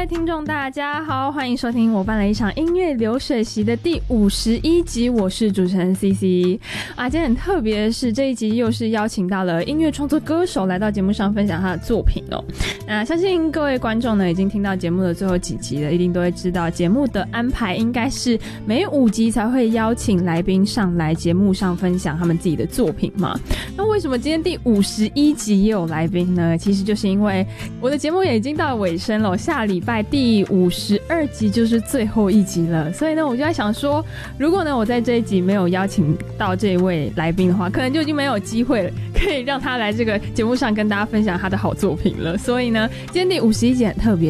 听众大家好，欢迎收听我办了一场音乐流水席的第51集，我是主持人 CC 啊。今天很特别的是，这一集又是邀请到了音乐创作歌手来到节目上分享他的作品哦。那相信各位观众呢，已经听到节目的最后几集了，一定都会知道节目的安排应该是每5集才会邀请来宾上来节目上分享他们自己的作品嘛。那为什么今天第51集也有来宾呢？其实就是因为我的节目也已经到了尾声了，下礼拜第52集就是最后一集了，所以呢，我就在想说，如果呢我在这一集没有邀请到这一位来宾的话，可能就已经没有机会可以让他来这个节目上跟大家分享他的好作品了。所以呢，今天第51集很特别。